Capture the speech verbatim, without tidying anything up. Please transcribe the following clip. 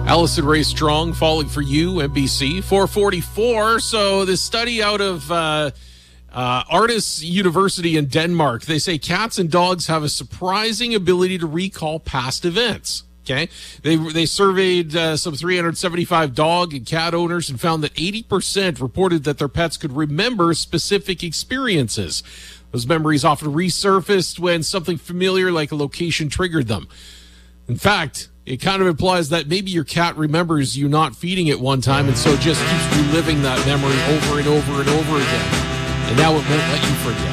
Allison Ray Strong, Falling for You, N B C, four forty-four. So this study out of uh, uh, Artis University in Denmark, they say cats and dogs have a surprising ability to recall past events. Okay, they they surveyed uh, some three hundred seventy-five dog and cat owners and found that eighty percent reported that their pets could remember specific experiences. Those memories often resurfaced when something familiar like a location triggered them. In fact, it kind of implies that maybe your cat remembers you not feeding it one time, and so it just keeps reliving that memory over and over and over again. And now it won't let you forget.